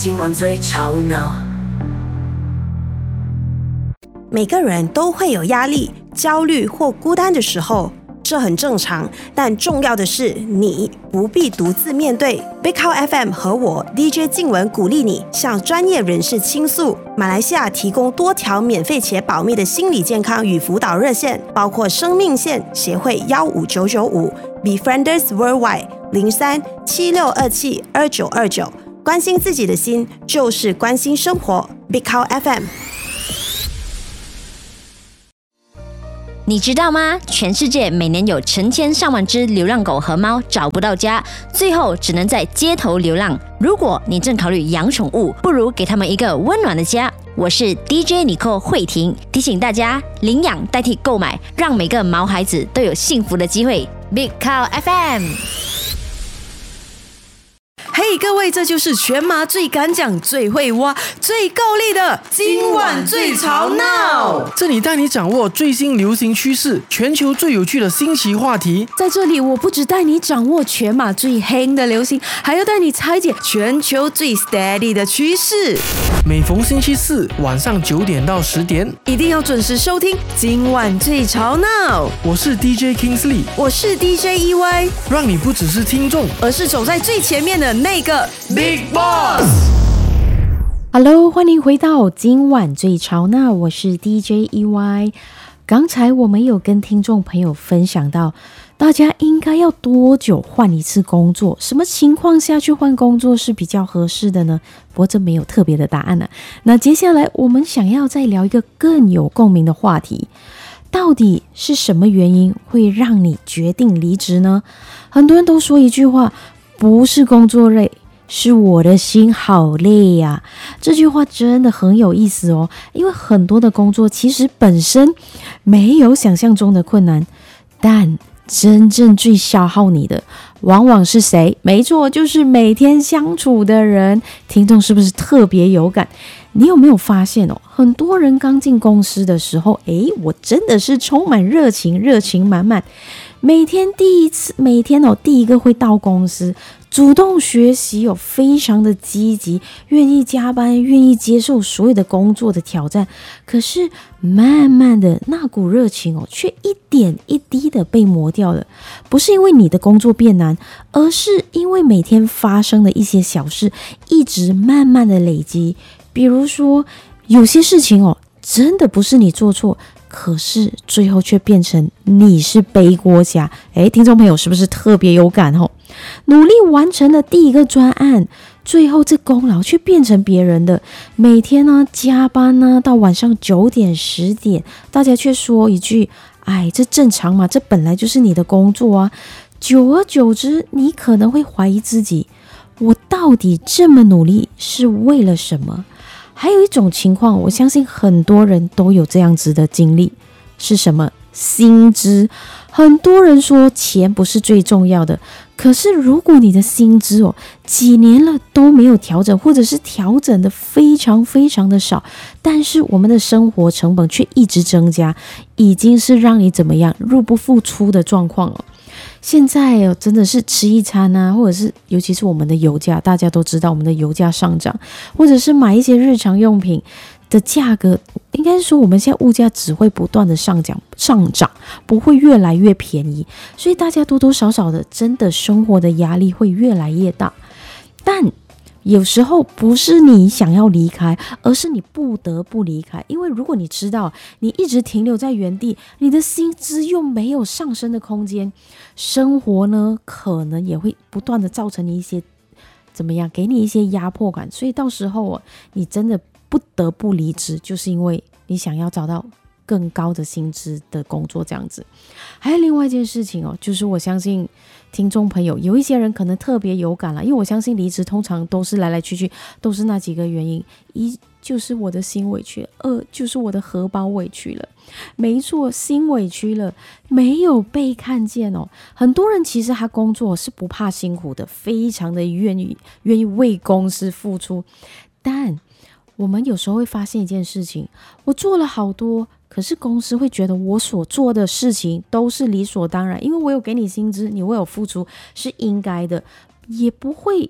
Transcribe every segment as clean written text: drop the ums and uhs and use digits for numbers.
今晚最吵闹。 每个人都会有压力、焦虑或孤单的时候，这很正常。但重要的是，你不必独自面对。Big Cow FM 和我 DJ 静文鼓励你向专业人士倾诉。马来西亚提供多条免费且保密的心理健康与辅导热线，包括生命线协会15995、Befrienders Worldwide 0376272929。关心自己的心，就是关心生活。Big Cow FM。 你知道吗？全世界每年有成千上万只流浪狗和猫找不到家，最后只能在街头流浪。如果你正考虑养宠物，不如给他们一个温暖的家。我是 DJ 尼寇慧婷，提醒大家领养代替购买，让每个毛孩子都有幸福的机会。Big Cow FM。 嘿，各位，这就是全马最敢讲、最会挖、最够力的今晚最吵闹。 这里带你掌握最新流行趋势，全球最有趣的新奇话题。 在这里，我不只带你掌握全马最黑的流行，还要带你拆解全球最 steady 的趋势。 每逢星期四晚上9点到10点， 一定要准时收听今晚最吵闹。 我是 DJ Kingsley， 我是 DJ EY， 让你不只是听众， 而是走在最前面的那个 Big Boss。Hello， 欢迎回到今晚最吵闹，我是 DJ EY。刚才我们有跟听众朋友分享到，大家应该要多久换一次工作？什么情况下去换工作是比较合适的呢？不过这没有特别的答案了。那接下来我们想要再聊一个更有共鸣的话题，到底是什么原因会让你决定离职呢？很多人都说一句话，不是工作累，是我的心好累呀。这句话真的很有意思哦，因为很多的工作其实本身没有想象中的困难，但真正最消耗你的往往是谁？没错，就是每天相处的人。听众是不是特别有感？你有没有发现哦，很多人刚进公司的时候，我真的是充满热情，热情满满。每天第一个会到公司，主动学习，非常的积极，愿意加班，愿意接受所有的工作的挑战。可是慢慢的那股热情却一点一滴的被磨掉了。不是因为你的工作变难，而是因为每天发生的一些小事一直慢慢的累积。比如说有些事情真的不是你做错，可是最后却变成你是背锅侠。听众朋友是不是特别有感努力完成了第一个专案，最后这功劳却变成别人的。每天加班到晚上9点10点，大家却说一句，这正常嘛，这本来就是你的工作啊。久而久之，你可能会怀疑自己，我到底这么努力是为了什么？还有一种情况，我相信很多人都有这样子的经历，是什么？薪资。很多人说钱不是最重要的，可是如果你的薪资几年了都没有调整，或者是调整的非常非常的少，但是我们的生活成本却一直增加，已经是让你怎么样入不敷出的状况了。现在真的是吃一餐或者是尤其是我们的油价，大家都知道我们的油价上涨，或者是买一些日常用品的价格，应该是说我们现在物价只会不断的上涨，不会越来越便宜，所以大家多多少少的真的生活的压力会越来越大。但有时候不是你想要离开，而是你不得不离开。因为如果你知道你一直停留在原地，你的薪资又没有上升的空间，生活呢可能也会不断的造成你一些怎么样，给你一些压迫感。所以到时候你真的不得不离职，就是因为你想要找到更高的薪资的工作这样子。还有另外一件事情就是我相信听众朋友有一些人可能特别有感了，因为我相信离职通常都是来来去去都是那几个原因，一就是我的心委屈，二就是我的荷包委屈了。没错，心委屈了，没有被看见很多人其实他工作是不怕辛苦的，非常的愿意为公司付出，但我们有时候会发现一件事情，我做了好多，可是公司会觉得我所做的事情都是理所当然，因为我有给你薪资，你为我付出是应该的，也不会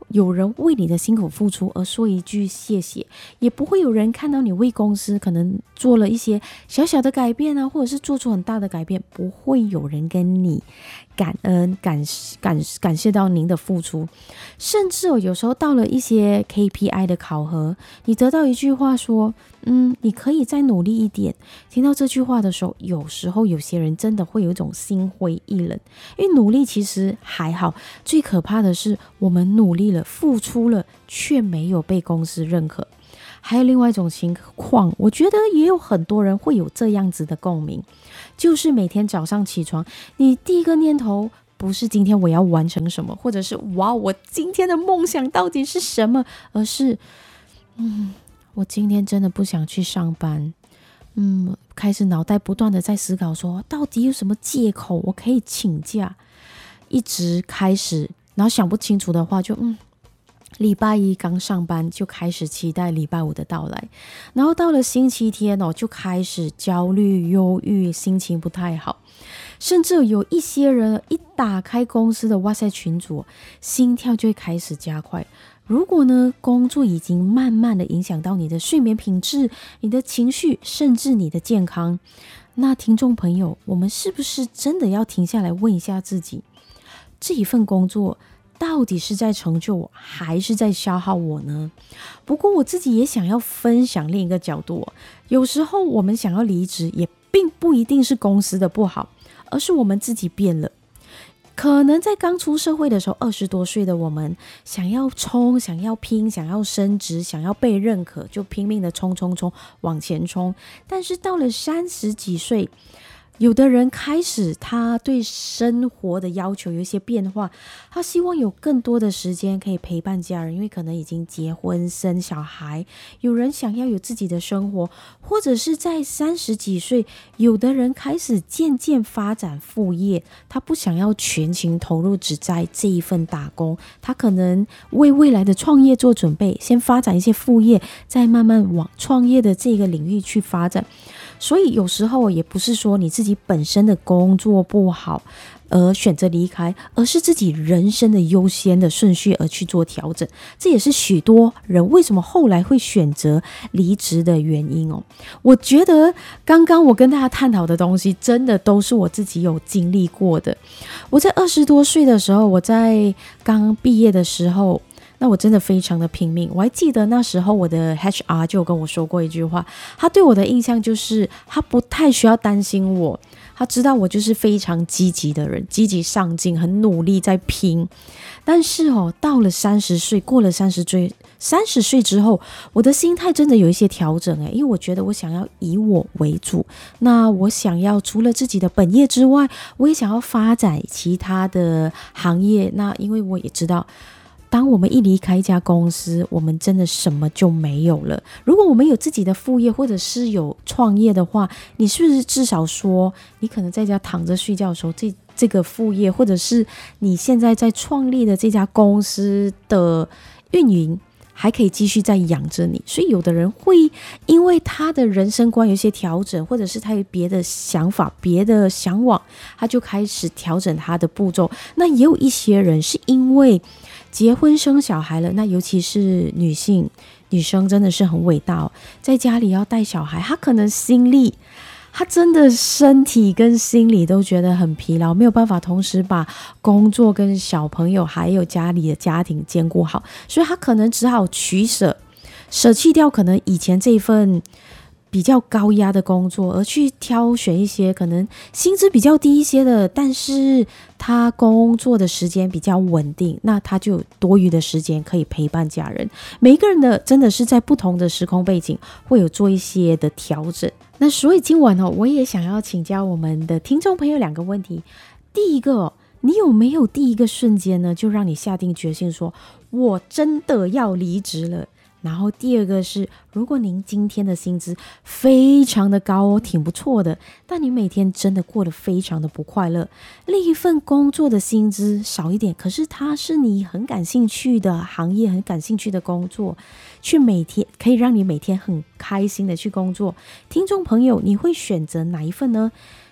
有人为你的辛苦付出而说一句谢谢，也不会有人看到你为公司可能做了一些小小的改变啊，或者是做出很大的改变，不会有人跟你感恩感谢到您的付出。甚至有时候到了一些 KPI 的考核，你得到一句话说你可以再努力一点，听到这句话的时候，有时候有些人真的会有一种心灰意冷，因为努力其实还好，最可怕的是我们努力了付出了却没有被公司认可。还有另外一种情况，我觉得也有很多人会有这样子的共鸣，就是每天早上起床，你第一个念头不是今天我要完成什么，或者是哇我今天的梦想到底是什么，而是我今天真的不想去上班。开始脑袋不断的在思考说，到底有什么借口我可以请假，一直开始，然后想不清楚的话就礼拜一刚上班就开始期待礼拜五的到来，然后到了星期天就开始焦虑忧郁，心情不太好。甚至有一些人一打开公司的哇塞群组，心跳就会开始加快。如果呢，工作已经慢慢的影响到你的睡眠品质、你的情绪，甚至你的健康，那听众朋友，我们是不是真的要停下来问一下自己，这一份工作到底是在成就我，还是在消耗我呢？不过我自己也想要分享另一个角度有时候我们想要离职，也并不一定是公司的不好，而是我们自己变了。可能在刚出社会的时候，20多岁的我们想要冲，想要拼，想要升职，想要被认可，就拼命的冲往前冲。但是到了30几岁，有的人开始他对生活的要求有一些变化，他希望有更多的时间可以陪伴家人，因为可能已经结婚生小孩，有人想要有自己的生活，或者是在30几岁，有的人开始渐渐发展副业，他不想要全情投入只在这一份打工，他可能为未来的创业做准备，先发展一些副业，再慢慢往创业的这个领域去发展。所以有时候也不是说你自己本身的工作不好而选择离开，而是自己人生的优先的顺序而去做调整。这也是许多人为什么后来会选择离职的原因我觉得刚刚我跟大家探讨的东西真的都是我自己有经历过的。我在20多岁的时候，我在刚毕业的时候，那我真的非常的拼命。我还记得那时候我的 HR 就跟我说过一句话，他对我的印象就是他不太需要担心我，他知道我就是非常积极的人，积极上进，很努力在拼。但是到了30岁，过了30岁之后，我的心态真的有一些调整因为我觉得我想要以我为主，那我想要除了自己的本业之外，我也想要发展其他的行业。那因为我也知道，当我们一离开一家公司，我们真的什么就没有了。如果我们有自己的副业，或者是有创业的话，你是不是至少说，你可能在家躺着睡觉的时候，这个副业，或者是你现在在创立的这家公司的运营，还可以继续再养着你。所以有的人会因为他的人生观有一些调整，或者是他有别的想法、别的向往，他就开始调整他的步骤。那也有一些人是因为结婚生小孩了，那尤其是女生真的是很伟大在家里要带小孩，她可能心力，她真的身体跟心理都觉得很疲劳，没有办法同时把工作跟小朋友还有家里的家庭兼顾好，所以她可能只好舍弃掉可能以前这份比较高压的工作，而去挑选一些可能薪资比较低一些的，但是他工作的时间比较稳定，那他就有多余的时间可以陪伴家人。每一个人的真的是在不同的时空背景会有做一些的调整。那所以今晚我也想要请教我们的听众朋友2个问题。第一个你有没有第一个瞬间呢，就让你下定决心说我真的要离职了？然后第二个是，如果您今天的薪资非常的高挺不错的，但你每天真的过得非常的不快乐，另一份工作的薪资少一点，可是它是你很感兴趣的行业，很感兴趣的工作，却每天可以让你每天很开心的去工作。听众朋友，你会选择哪一份呢？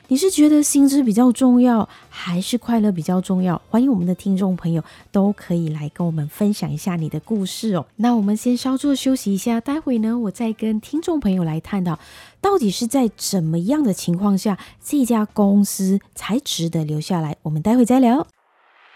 你是觉得薪资比较重要，还是快乐比较重要？欢迎我们的听众朋友都可以来跟我们分享一下你的故事哦。那我们先稍作休息一下，待会呢，我再跟听众朋友来探讨，到底是在怎么样的情况下，这家公司才值得留下来？我们待会再聊。